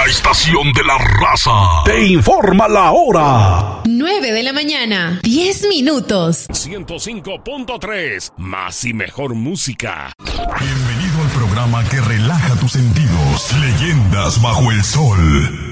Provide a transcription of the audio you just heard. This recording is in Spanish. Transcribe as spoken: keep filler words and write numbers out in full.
estación de la raza te informa la hora. nueve de la mañana, diez minutos. ciento cinco punto tres, más y mejor música. Bienvenido al programa que relaja tus sentidos. Leyendas bajo el sol.